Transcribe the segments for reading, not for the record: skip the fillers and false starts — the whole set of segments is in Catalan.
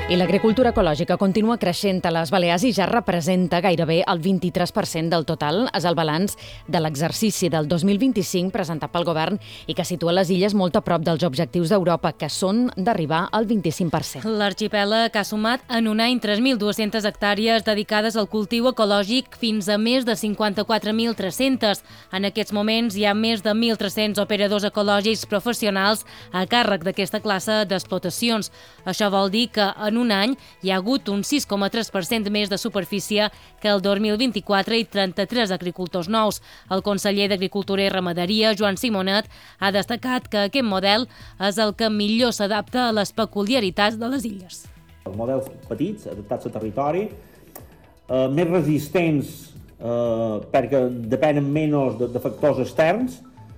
I l'agricultura ecològica continua creixent a les Balears i ja representa gairebé el 23% del total. És el balanç de l'exercici del 2025 presentat pel govern i que situa les illes molt a prop dels objectius d'Europa, que són d'arribar al 25%. L'arxipèlag ha sumat en un any 3.200 hectàrees dedicades al cultiu ecològic fins a més de 54.300. En aquests moments hi ha més de 1.300 operadors ecològics professionals a càrrec d'aquesta classe d'explotacions. Això vol dir que en un any hi ha hagut un 6,3% més de superfície que el 2024 i 33 agricultors nous. El conseller d'Agricultura i Ramaderia, Joan Simonet, ha destacat que aquest model és el que millor s'adapta a les peculiaritats de les illes. Els models petits, adaptats al territori, més resistents perquè depenen menys de factors externs,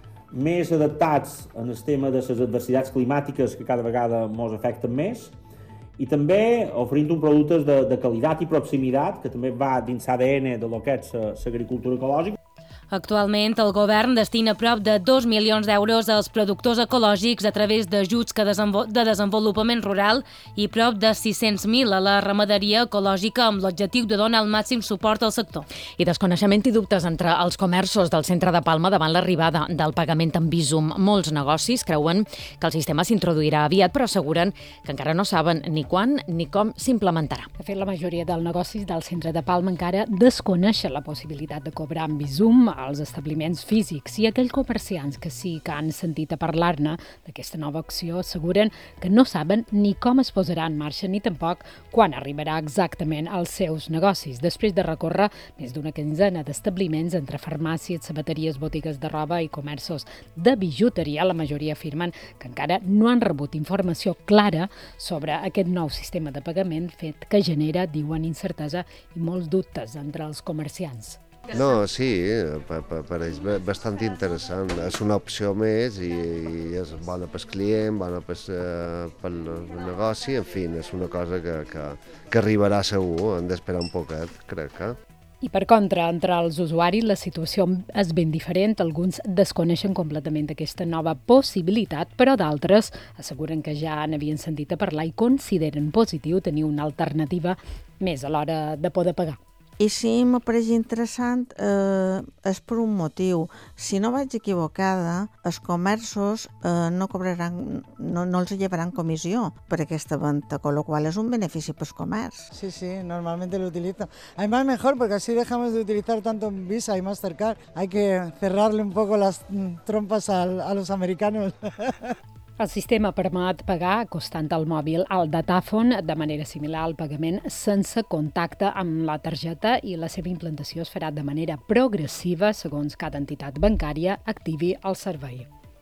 més adaptats en el tema de les adversitats climàtiques que cada vegada ens afecten més, i també oferint un productes de qualitat i proximitat, que també va dins l'ADN de lo que és l'agricultura ecològica. Actualment, el govern destina prop de 2 milions d'euros als productors ecològics a través d'ajuts de desenvolupament rural i prop de 600.000 a la ramaderia ecològica amb l'objectiu de donar el màxim suport al sector. I desconeixement i dubtes entre els comerços del centre de Palma davant l'arribada del pagament amb Bizum. Molts negocis creuen que el sistema s'introduirà aviat, però asseguren que encara no saben ni quan ni com s'implementarà. De fet, la majoria dels negocis del centre de Palma encara desconeixen la possibilitat de cobrar amb Bizum als establiments físics, i aquells comerciants que sí que han sentit a parlar-ne d'aquesta nova acció asseguren que no saben ni com es posarà en marxa ni tampoc quan arribarà exactament als seus negocis. Després de recórrer més d'una quinzena d'establiments entre farmàcies, sabateries, botigues de roba i comerços de bijuteria, la majoria afirmen que encara no han rebut informació clara sobre aquest nou sistema de pagament, fet que genera, diuen, incertesa i molts dubtes entre els comerciants. No, sí, pareix bastant interessant. És una opció més i és bona pel client, bona pel negoci, en fi, és una cosa que arribarà segur, hem d'esperar un poquet, crec. I per contra, entre els usuaris la situació és ben diferent. Alguns desconeixen completament aquesta nova possibilitat, però d'altres asseguren que ja n'havien sentit a parlar i consideren positiu tenir una alternativa més a l'hora de poder pagar. I si m'apareix interessant és per un motiu. Si no vaig equivocada, els comerços no cobraran, no els llevaran comissió per aquesta venta, con lo cual es un beneficio para el comercio. Sí, normalmente lo utilizo. Además mejor porque así dejamos de utilizar tanto Visa y Mastercard. Hay que cerrarle un poco las trompas a los americanos. El sistema permet pagar acostant el mòbil al datàfon de manera similar al pagament sense contacte amb la targeta, i la seva implantació es farà de manera progressiva segons cada entitat bancària activi el servei.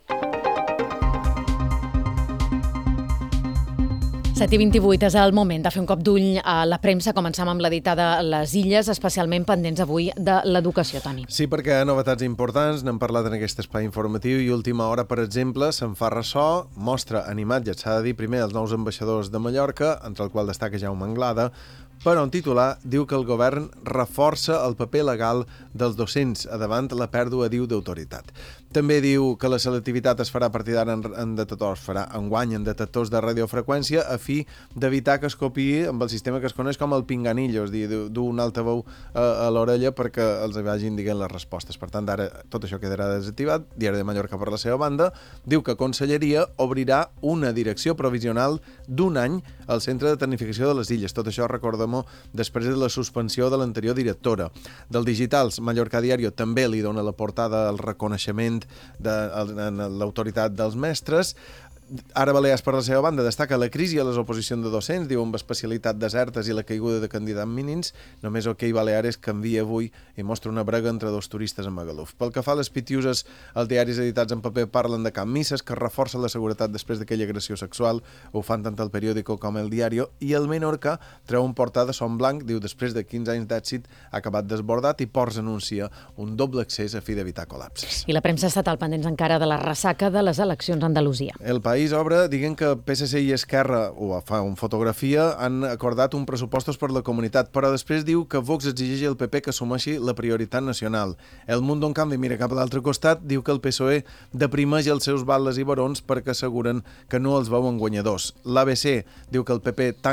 7:28 és el moment de fer un cop d'ull a la premsa. Comencem amb l'editada Les Illes, especialment pendents avui de l'educació, Toni. Sí, perquè hi ha novetats importants, n'hem parlat en aquest espai informatiu, i Última Hora, per exemple, se'n fa ressò, mostra en imatges, s'ha de dir primer, els nous ambaixadors de Mallorca, entre el qual destaca Jaume Anglada, però en titular diu que el govern reforça el paper legal dels docents davant la pèrdua, diu, d'autoritat. També diu que la selectivitat es farà a partir d'ara en detectors, farà enguany en detectors de radiofreqüència a fi d'evitar que es copiï amb el sistema que es coneix com el pinganillo, és a dir, dur un altaveu a l'orella perquè els vagin dient les respostes. Per tant, ara tot això quedarà desactivat. Diari de Mallorca, per la seva banda, diu que Conselleria obrirà una direcció provisional d'un any al Centre de Tecnificació de les Illes. Tot això, recordem-ho, després de la suspensió de l'anterior directora. Del Digitals, Mallorca Diario també li dona la portada al reconeixement de l'autoritat dels mestres. Ara Balears, per la seva banda, destaca la crisi a les oposicions de docents, diu, amb especialitat desertes i la caiguda de candidats mínims. Només OK Baleares canvia avui i mostra una brega entre dos turistes a Magaluf. Pel que fa a les pitiuses, els diaris editats en paper parlen de Can Misses, que reforça la seguretat després d'aquella agressió sexual. Ho fan tant el Periódico com el Diario. I el Menorca treu un portada son blanc, diu, després de 15 anys d'èxit ha acabat desbordat, i Ports anuncia un doble accés a fi d'evitar col·lapses. I la premsa estatal pendents encara de la ressaca de les eleccions a Andalusia. El País obre dient que PSC i Esquerra, ho fa en fotografia, han acordat un pressupostos per la comunitat, però després diu que Vox exigeix al PP que assumeixi la prioritat nacional. El Mundo, en canvi, mira cap a l'altre costat, diu que el PSOE deprimeix els seus batlles i barons perquè asseguren que no els veuen guanyadors. L'ABC diu que el PP